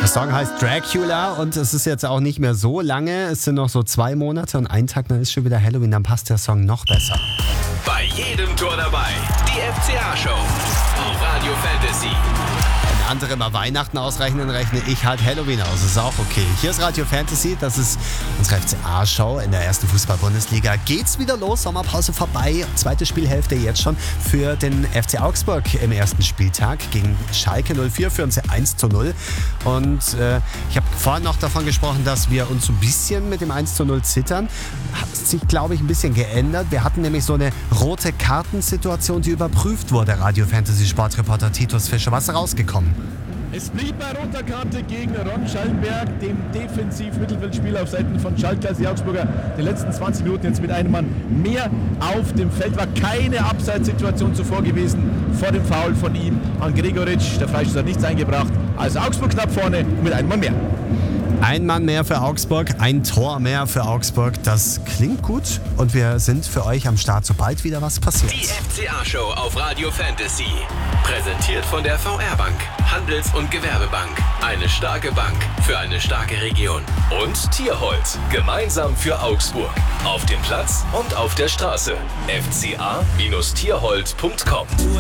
Der Song heißt Dracula und es ist jetzt auch nicht mehr so lange. Es sind noch so 2 Monate und ein Tag, dann ist schon wieder Halloween. Dann passt der Song noch besser. Bei jedem Tor dabei. Die FCA-Show auf Radio Fantasy. Wenn andere mal Weihnachten ausrechnen, rechne ich halt Halloween aus. Ist auch okay. Hier ist Radio Fantasy. Das ist unsere FCA-Show in der ersten Fußball-Bundesliga. Geht's wieder los. Sommerpause vorbei. Zweite Spielhälfte jetzt schon für den FC Augsburg im ersten Spieltag. Gegen Schalke 04 führen sie 1:0. Und ich habe vorhin noch davon gesprochen, dass wir uns so ein bisschen mit dem 1:0 zittern. Hat sich, glaube ich, ein bisschen geändert. Wir hatten nämlich so eine rote Kartensituation, die überprüft wurde. Radio Fantasy Sportreporter Titus Fischer. Was ist rausgekommen? Es blieb bei roter Karte gegen Ron Schallenberg, dem Defensiv-Mittelfeldspieler auf Seiten von Schalke. Also die Augsburger die letzten 20 Minuten jetzt mit einem Mann mehr auf dem Feld. War keine Abseitssituation zuvor gewesen vor dem Foul von ihm an Gregoritsch. Der Freistoß hat nichts eingebracht. Also Augsburg knapp vorne mit einem Mann mehr. Ein Mann mehr für Augsburg, ein Tor mehr für Augsburg. Das klingt gut und wir sind für euch am Start, sobald wieder was passiert. Die FCA-Show auf Radio Fantasy. Präsentiert von der VR-Bank. Handels- und Gewerbebank. Eine starke Bank für eine starke Region. Und Tierhold. Gemeinsam für Augsburg. Auf dem Platz und auf der Straße. fca-tierhold.com